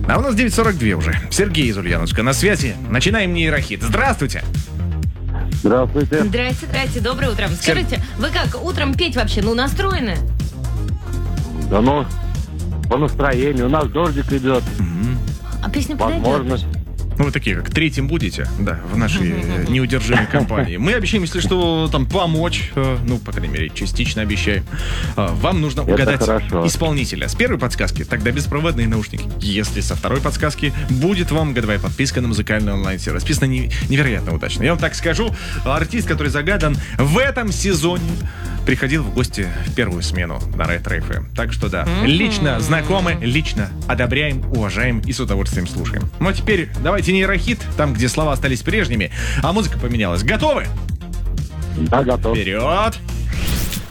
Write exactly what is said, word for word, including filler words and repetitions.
А у нас девять сорок два уже. Сергей из Ульяновска на связи. Начинаем нейрохит. Здравствуйте. Здравствуйте. Здрасте, здрасте, доброе утро. Скажите, вы как, утром петь вообще, ну, настроены? Да ну, по настроению. У нас дождик идет. А песня подойдет? Возможно. Ну, вы такие, как третьим будете, да, в нашей э, неудержимой компании. Мы обещаем, если что, там, помочь, э, ну, по крайней мере, частично обещаем. Э, вам нужно Это угадать хорошо. исполнителя. С первой подсказки тогда беспроводные наушники. Если со второй подсказки, будет вам годовая подписка на музыкальный онлайн-сервис. Расписано не- невероятно удачно. Я вам так скажу, артист, который загадан в этом сезоне, приходил в гости в первую смену на Ретро эф эм. Так что да, лично знакомы, лично одобряем, уважаем и с удовольствием слушаем. Ну а теперь давайте нейрохит, там, где слова остались прежними, а музыка поменялась. Готовы? Да, готов. Вперед!